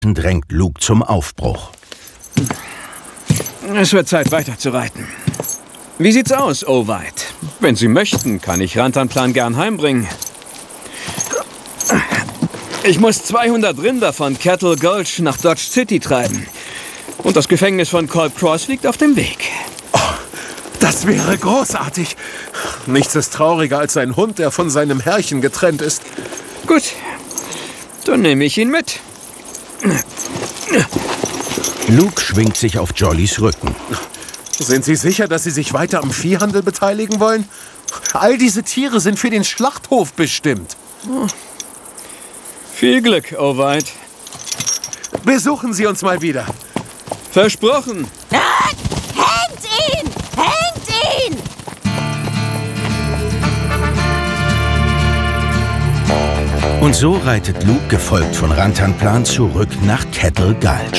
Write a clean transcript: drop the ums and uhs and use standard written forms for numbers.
drängt Luke zum Aufbruch. Es wird Zeit, weiterzureiten. Wie sieht's aus, Owhite? Wenn Sie möchten, kann ich Rantanplan gern heimbringen. Ich muss 200 Rinder von Cattle Gulch nach Dodge City treiben. Und das Gefängnis von Cold Cross liegt auf dem Weg. Oh, das wäre großartig. Nichts ist trauriger als ein Hund, der von seinem Herrchen getrennt ist. Gut, dann nehme ich ihn mit. Luke schwingt sich auf Jollys Rücken. Sind Sie sicher, dass Sie sich weiter am Viehhandel beteiligen wollen? All diese Tiere sind für den Schlachthof bestimmt. Oh. Viel Glück, Owhite. Besuchen Sie uns mal wieder. Versprochen. Hängt ihn! Hängt ihn! Und so reitet Luke, gefolgt von Rantanplan, zurück nach Cattle Gulch.